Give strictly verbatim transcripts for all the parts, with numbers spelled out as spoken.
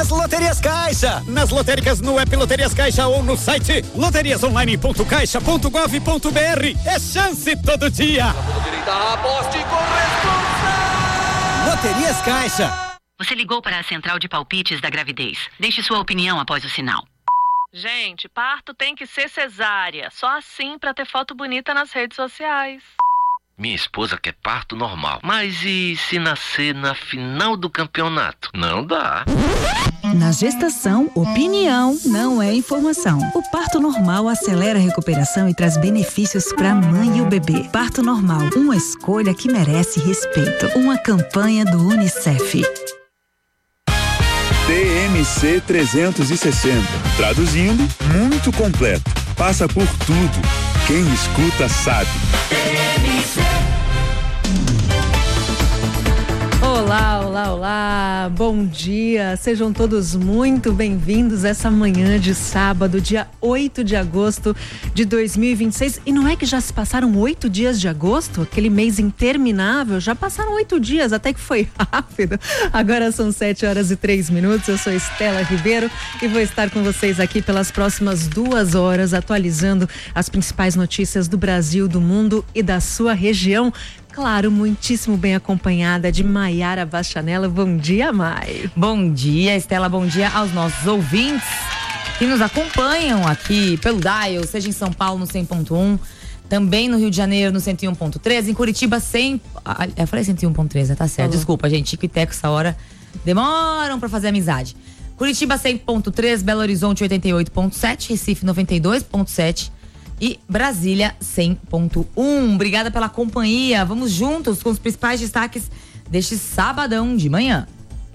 nas Loterias Caixa, nas lotéricas no app Loterias Caixa ou no site loterias online ponto caixa ponto gov ponto br. É chance todo dia. Aposte com responsa. Loterias Caixa. Você ligou para a central de palpites da gravidez. Deixe sua opinião após o sinal. Gente, parto tem que ser cesárea. Só assim pra ter foto bonita nas redes sociais. Minha esposa quer parto normal. Mas e se nascer na final do campeonato? Não dá. Na gestação, opinião não é informação. O parto normal acelera a recuperação e traz benefícios para a mãe e o bebê. Parto normal, uma escolha que merece respeito. Uma campanha do Unicef. T M C trezentos e sessenta. Traduzindo, muito completo. Passa por tudo. Quem escuta sabe. T M C. Olá, olá, olá, bom dia, sejam todos muito bem-vindos essa manhã de sábado, dia oito de agosto de dois mil e vinte e seis. E não é que já se passaram oito dias de agosto? Aquele mês interminável, já passaram oito dias, até que foi rápido. Agora são sete horas e três minutos, eu sou Estela Ribeiro e vou estar com vocês aqui pelas próximas duas horas, atualizando as principais notícias do Brasil, do mundo e da sua região. Claro, muitíssimo bem acompanhada de Maiara Bachanella. Bom dia, Mai. Bom dia, Estela. Bom dia aos nossos ouvintes que nos acompanham aqui pelo Dial, seja em São Paulo no cem ponto um, também no Rio de Janeiro no cento e um ponto três, em Curitiba cem. Ah, eu falei cento e um ponto três, né? Tá certo. Falou. Desculpa, gente. Chico e Teco, essa hora demoram pra fazer amizade. Curitiba cem ponto três, Belo Horizonte oitenta e oito ponto sete, Recife noventa e dois ponto sete. E Brasília cem ponto um. Obrigada pela companhia. Vamos juntos com os principais destaques deste sabadão de manhã.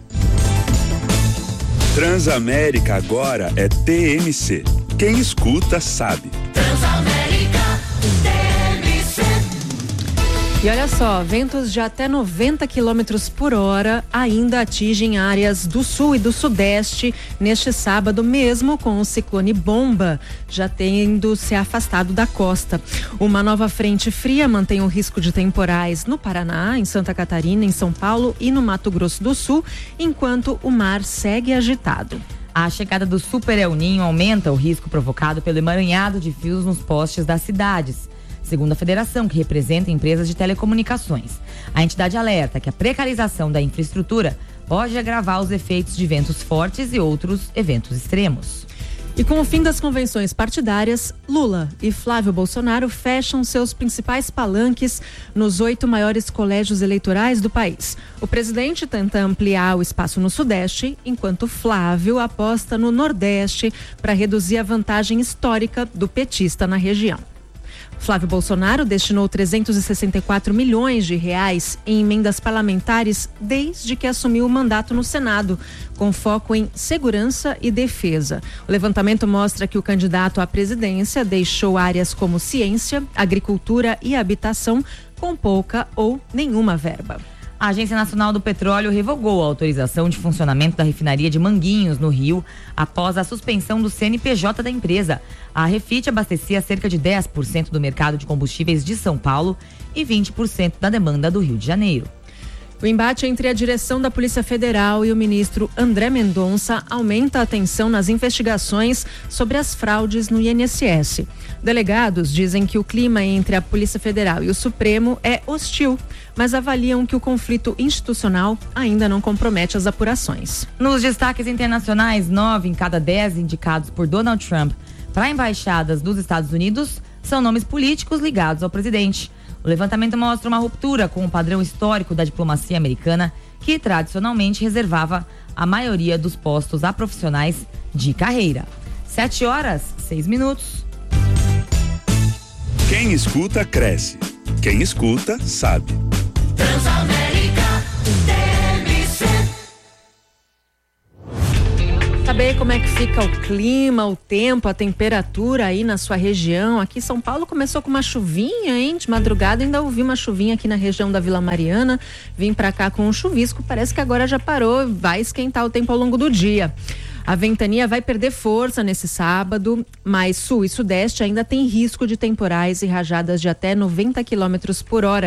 Transamérica agora é T M C. Quem escuta sabe. Transamérica T M C. E olha só, ventos de até noventa quilômetros por hora ainda atingem áreas do sul e do sudeste neste sábado, mesmo com o ciclone Bomba já tendo se afastado da costa. Uma nova frente fria mantém o risco de temporais no Paraná, em Santa Catarina, em São Paulo e no Mato Grosso do Sul, enquanto o mar segue agitado. A chegada do Super El Ninho aumenta o risco provocado pelo emaranhado de fios nos postes das cidades, segundo a federação, que representa empresas de telecomunicações. A entidade alerta que a precarização da infraestrutura pode agravar os efeitos de ventos fortes e outros eventos extremos. E com o fim das convenções partidárias, Lula e Flávio Bolsonaro fecham seus principais palanques nos oito maiores colégios eleitorais do país. O presidente tenta ampliar o espaço no Sudeste, enquanto Flávio aposta no Nordeste para reduzir a vantagem histórica do petista na região. Flávio Bolsonaro destinou trezentos e sessenta e quatro milhões de reais em emendas parlamentares desde que assumiu o mandato no Senado, com foco em segurança e defesa. O levantamento mostra que o candidato à presidência deixou áreas como ciência, agricultura e habitação com pouca ou nenhuma verba. A Agência Nacional do Petróleo revogou a autorização de funcionamento da refinaria de Manguinhos, no Rio, após a suspensão do C N P J da empresa. A Refit abastecia cerca de dez por cento do mercado de combustíveis de São Paulo e vinte por cento da demanda do Rio de Janeiro. O embate entre a direção da Polícia Federal e o ministro André Mendonça aumenta a tensão nas investigações sobre as fraudes no I N S S. Delegados dizem que o clima entre a Polícia Federal e o Supremo é hostil, mas avaliam que o conflito institucional ainda não compromete as apurações. Nos destaques internacionais, nove em cada dez indicados por Donald Trump para embaixadas dos Estados Unidos são nomes políticos ligados ao presidente. O levantamento mostra uma ruptura com o padrão histórico da diplomacia americana, que tradicionalmente reservava a maioria dos postos a profissionais de carreira. Sete horas, seis minutos. Quem escuta, cresce. Quem escuta, sabe. Transamérica T M C. Saber como é que fica o clima, o tempo, a temperatura aí na sua região. Aqui em São Paulo começou com uma chuvinha, hein? De madrugada ainda ouvi uma chuvinha aqui na região da Vila Mariana. Vim pra cá com um chuvisco, parece que agora já parou, vai esquentar o tempo ao longo do dia. A ventania vai perder força nesse sábado, mas sul e sudeste ainda tem risco de temporais e rajadas de até noventa quilômetros por hora.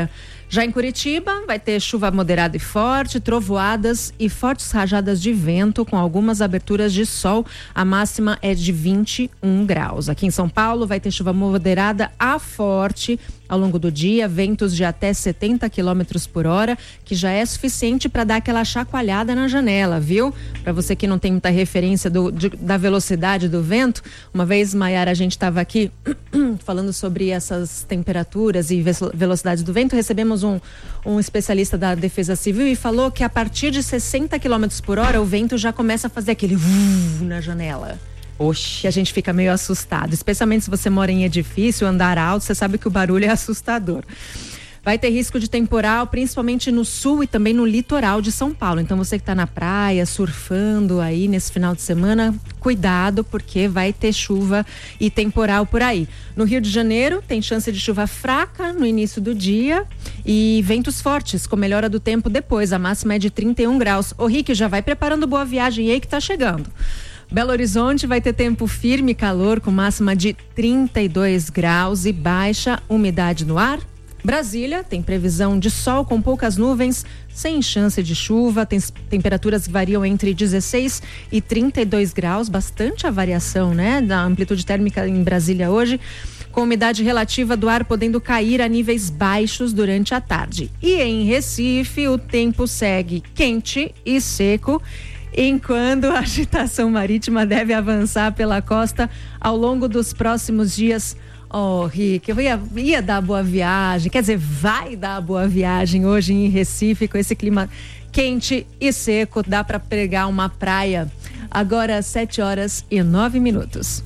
Já em Curitiba, vai ter chuva moderada e forte, trovoadas e fortes rajadas de vento, com algumas aberturas de sol. A máxima é de vinte e um graus. Aqui em São Paulo, vai ter chuva moderada a forte ao longo do dia, ventos de até setenta quilômetros por hora, que já é suficiente para dar aquela chacoalhada na janela, viu? Para você que não tem muita referência do, de, da velocidade do vento, uma vez, Maiara, a gente estava aqui falando sobre essas temperaturas e velocidade do vento, recebemos um, um especialista da Defesa Civil e falou que a partir de sessenta quilômetros por hora o vento já começa a fazer aquele vuv na janela. Oxi, a gente fica meio assustado, especialmente se você mora em edifício, andar alto, você sabe que o barulho é assustador. Vai ter risco de temporal, principalmente no sul e também no litoral de São Paulo. Então você que está na praia, surfando aí nesse final de semana, cuidado, porque vai ter chuva e temporal por aí. No Rio de Janeiro tem chance de chuva fraca no início do dia e ventos fortes, com melhora do tempo depois. A máxima é de trinta e um graus. Ô Rick, já vai preparando boa viagem aí que tá chegando. Belo Horizonte vai ter tempo firme e calor, com máxima de trinta e dois graus e baixa umidade no ar. Brasília tem previsão de sol com poucas nuvens, sem chance de chuva, tem temperaturas que variam entre dezesseis e trinta e dois graus, bastante a variação, né, da amplitude térmica em Brasília hoje, com umidade relativa do ar podendo cair a níveis baixos durante a tarde. E em Recife, o tempo segue quente e seco, enquanto a agitação marítima deve avançar pela costa ao longo dos próximos dias. Oh, Rick, eu ia, ia dar boa viagem, quer dizer, vai dar boa viagem hoje em Recife, com esse clima quente e seco, dá para pegar uma praia. Agora, sete horas e nove minutos.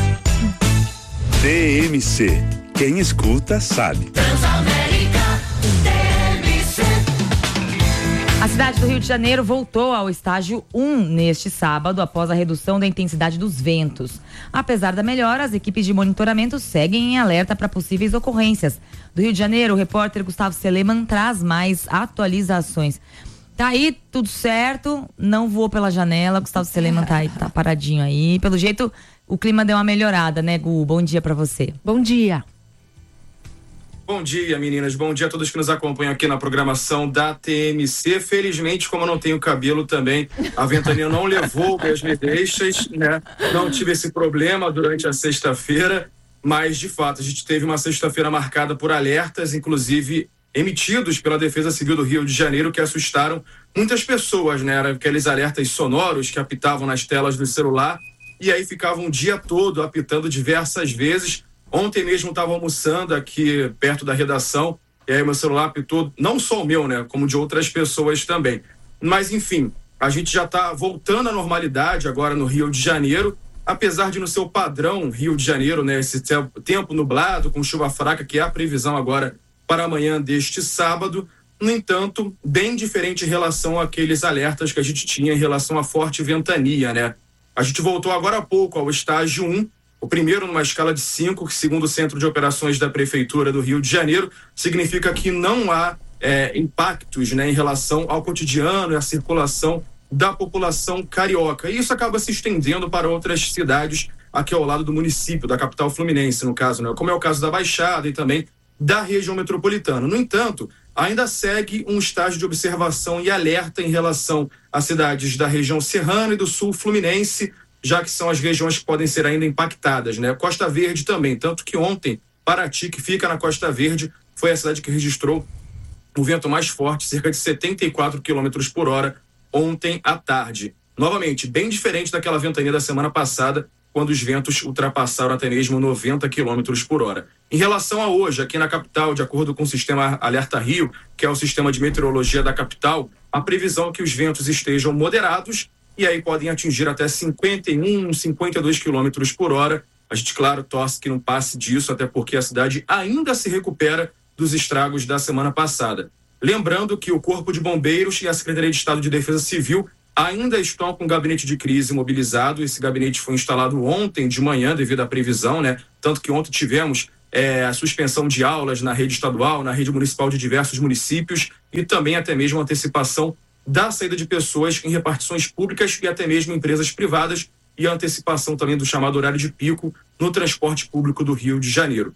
T M C, quem escuta sabe. Transamérica, T M C. A cidade do Rio de Janeiro voltou ao estágio um neste sábado, após a redução da intensidade dos ventos. Apesar da melhora, as equipes de monitoramento seguem em alerta para possíveis ocorrências. Do Rio de Janeiro, o repórter Gustavo Seleman traz mais atualizações. Tá aí, tudo certo, não voou pela janela, Gustavo Seleman tá aí, tá paradinho aí. Pelo jeito, o clima deu uma melhorada, né, Gu? Bom dia para você. Bom dia. Bom dia, meninas. Bom dia a todos que nos acompanham aqui na programação da T M C. Felizmente, como eu não tenho cabelo também, a ventania não levou as madeixas, né? Não tive esse problema durante a sexta-feira, mas, de fato, a gente teve uma sexta-feira marcada por alertas, inclusive emitidos pela Defesa Civil do Rio de Janeiro, que assustaram muitas pessoas, né? Eram aqueles alertas sonoros que apitavam nas telas do celular e aí ficavam o dia todo apitando diversas vezes. Ontem mesmo estava almoçando aqui perto da redação e aí meu celular apitou, não só o meu, né, como de outras pessoas também. Mas, enfim, a gente já está voltando à normalidade agora no Rio de Janeiro, apesar de no seu padrão Rio de Janeiro, né, esse tempo nublado, com chuva fraca, que é a previsão agora para amanhã deste sábado. No entanto, bem diferente em relação àqueles alertas que a gente tinha em relação à forte ventania, né? A gente voltou agora há pouco ao estágio um, o primeiro numa escala de cinco, que segundo o Centro de Operações da Prefeitura do Rio de Janeiro, significa que não há é, impactos, né, em relação ao cotidiano e à circulação da população carioca. E isso acaba se estendendo para outras cidades aqui ao lado do município, da capital fluminense, no caso, né, como é o caso da Baixada e também da região metropolitana. No entanto, ainda segue um estágio de observação e alerta em relação às cidades da região serrana e do sul fluminense, já que são as regiões que podem ser ainda impactadas, né? Costa Verde também, tanto que ontem, Paraty, que fica na Costa Verde, foi a cidade que registrou o vento mais forte, cerca de setenta e quatro quilômetros por hora, ontem à tarde. Novamente, bem diferente daquela ventania da semana passada, quando os ventos ultrapassaram até mesmo noventa quilômetros por hora. Em relação a hoje, aqui na capital, de acordo com o sistema Alerta Rio, que é o sistema de meteorologia da capital, a previsão é que os ventos estejam moderados e aí podem atingir até cinquenta e um, cinquenta e dois quilômetros por hora. A gente, claro, torce que não passe disso, até porque a cidade ainda se recupera dos estragos da semana passada. Lembrando que o Corpo de Bombeiros e a Secretaria de Estado de Defesa Civil ainda estão com o gabinete de crise mobilizado. Esse gabinete foi instalado ontem de manhã devido à previsão, né? Tanto que ontem tivemos é, a suspensão de aulas na rede estadual, na rede municipal de diversos municípios e também até mesmo a antecipação da saída de pessoas em repartições públicas e até mesmo empresas privadas e a antecipação também do chamado horário de pico no transporte público do Rio de Janeiro.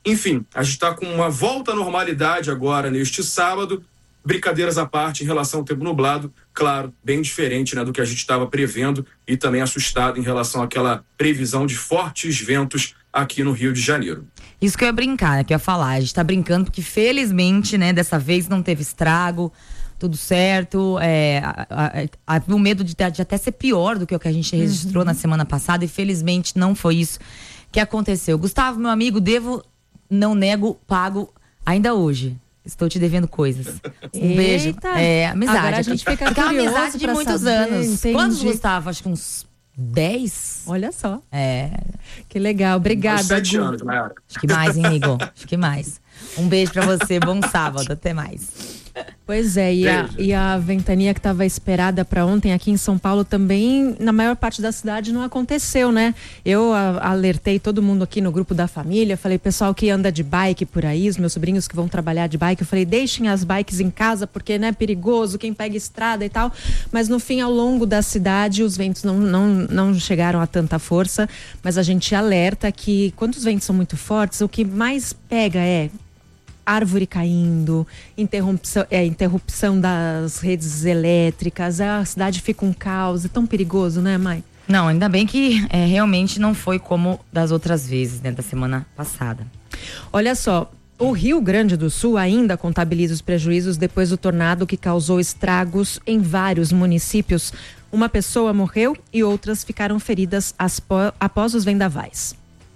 Enfim, a gente está com uma volta à normalidade agora neste sábado. Brincadeiras à parte em relação ao tempo nublado, claro, bem diferente, né, do que a gente estava prevendo e também assustado em relação àquela previsão de fortes ventos aqui no Rio de Janeiro. Isso que eu ia brincar, né, que eu ia falar. A gente tá brincando porque felizmente, né, dessa vez não teve estrago, tudo certo. É, havia o medo de, de até ser pior do que o que a gente registrou uhum. na semana passada e felizmente não foi isso que aconteceu. Gustavo, meu amigo, devo, não nego, pago ainda hoje. Estou te devendo coisas. Um Eita. beijo. É, amizade. Agora a gente fica Porque é uma curioso amizade de pra muitos saber, anos. entendi. Quantos, Gustavo? Acho que uns dez? Olha só. É. Que legal. Obrigada, sete Gu. anos, Mayara. Acho que mais, hein, Igor? Acho que mais. Um beijo pra você. Bom sábado. Até mais. Pois é, e a, e a ventania que estava esperada para ontem aqui em São Paulo também, na maior parte da cidade, não aconteceu, né? Eu a, alertei todo mundo aqui no grupo da família, falei, pessoal que anda de bike por aí, os meus sobrinhos que vão trabalhar de bike, eu falei, deixem as bikes em casa, porque né, é perigoso, quem pega estrada e tal. Mas no fim, ao longo da cidade, os ventos não, não, não chegaram a tanta força, mas a gente alerta que quando os ventos são muito fortes, o que mais pega é árvore caindo, interrupção, é, interrupção das redes elétricas, a cidade fica um caos, é tão perigoso, né, Mai? Não, ainda bem que é, realmente não foi como das outras vezes, né, da semana passada. Olha só, o Rio Grande do Sul ainda contabiliza os prejuízos depois do tornado que causou estragos em vários municípios. Uma pessoa morreu e outras ficaram feridas após os vendavais.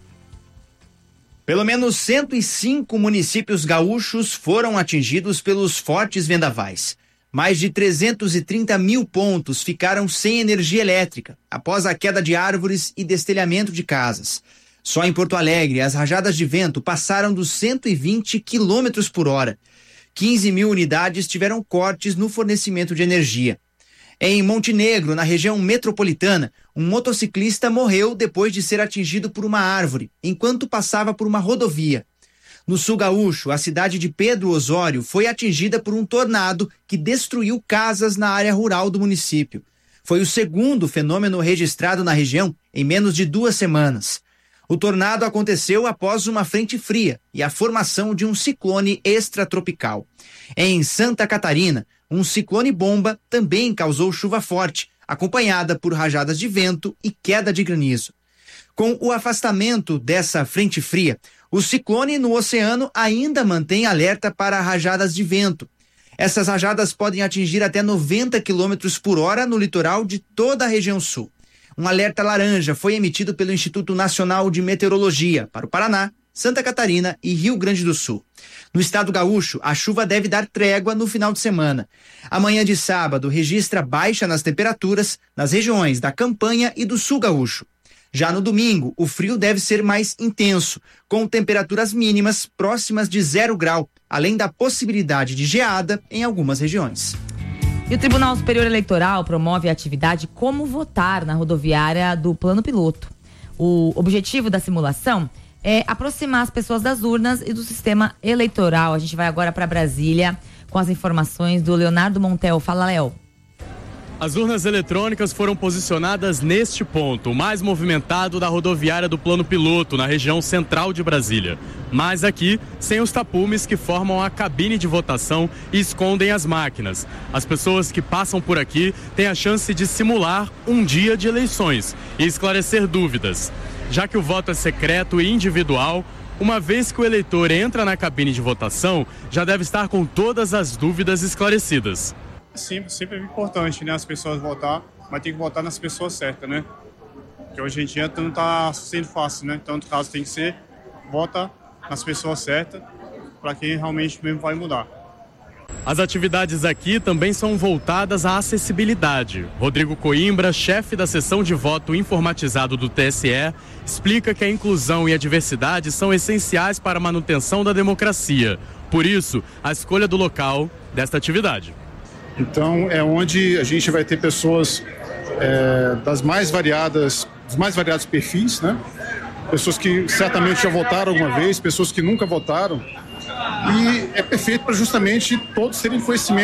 Pelo menos cento e cinco municípios gaúchos foram atingidos pelos fortes vendavais. Mais de trezentos e trinta mil pontos ficaram sem energia elétrica após a queda de árvores e destelhamento de casas. Só em Porto Alegre, as rajadas de vento passaram dos cento e vinte quilômetros por hora. quinze mil unidades tiveram cortes no fornecimento de energia. Em Montenegro, na região metropolitana, um motociclista morreu depois de ser atingido por uma árvore, enquanto passava por uma rodovia. No sul gaúcho, a cidade de Pedro Osório foi atingida por um tornado que destruiu casas na área rural do município. Foi o segundo fenômeno registrado na região em menos de duas semanas. O tornado aconteceu após uma frente fria e a formação de um ciclone extratropical. Em Santa Catarina, um ciclone-bomba também causou chuva forte, acompanhada por rajadas de vento e queda de granizo. Com o afastamento dessa frente fria, o ciclone no oceano ainda mantém alerta para rajadas de vento. Essas rajadas podem atingir até noventa quilômetros por hora no litoral de toda a região sul. Um alerta laranja foi emitido pelo Instituto Nacional de Meteorologia para o Paraná, Santa Catarina e Rio Grande do Sul. No estado gaúcho, a chuva deve dar trégua no final de semana. Amanhã de sábado registra baixa nas temperaturas nas regiões da Campanha e do sul gaúcho. Já no domingo, o frio deve ser mais intenso, com temperaturas mínimas próximas de zero grau, além da possibilidade de geada em algumas regiões. E o Tribunal Superior Eleitoral promove a atividade Como Votar na rodoviária do Plano Piloto. O objetivo da simulação é aproximar as pessoas das urnas e do sistema eleitoral. A gente vai agora para Brasília com as informações do Leonardo Montel. Fala, Léo. As urnas eletrônicas foram posicionadas neste ponto, o mais movimentado da rodoviária do Plano Piloto, na região central de Brasília. Mas aqui, sem os tapumes que formam a cabine de votação e escondem as máquinas. As pessoas que passam por aqui têm a chance de simular um dia de eleições e esclarecer dúvidas. Já que o voto é secreto e individual, uma vez que o eleitor entra na cabine de votação, já deve estar com todas as dúvidas esclarecidas. Sempre, sempre é importante, né, as pessoas votar, mas tem que votar nas pessoas certas, né? Porque hoje em dia não está sendo fácil, né? Então, no caso, tem que ser, vota nas pessoas certas, para quem realmente mesmo vai mudar. As atividades aqui também são voltadas à acessibilidade. Rodrigo Coimbra, chefe da seção de voto informatizado do T S E, explica que a inclusão e a diversidade são essenciais para a manutenção da democracia. Por isso, a escolha do local desta atividade. Então, é onde a gente vai ter pessoas é, das mais variadas, dos mais variados perfis, né? Pessoas que certamente já votaram alguma vez, pessoas que nunca votaram. E é perfeito para justamente todos terem conhecimento